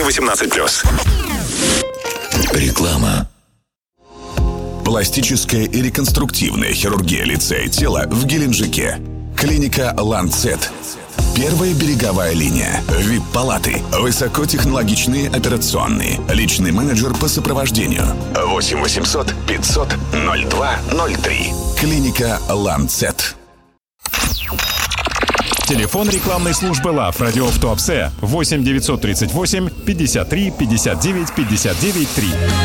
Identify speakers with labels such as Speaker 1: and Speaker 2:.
Speaker 1: 18+.
Speaker 2: Реклама. Пластическая и реконструктивная хирургия лица и тела в Геленджике. Клиника «Ланцет». Первая береговая линия. ВИП-палаты. Высокотехнологичные операционные. Личный менеджер по сопровождению. 8 800 500 02 03. Клиника «Ланцет».
Speaker 3: Телефон рекламной службы ЛАВ «Радио в Туапсе» 8 938 53 59 59 3.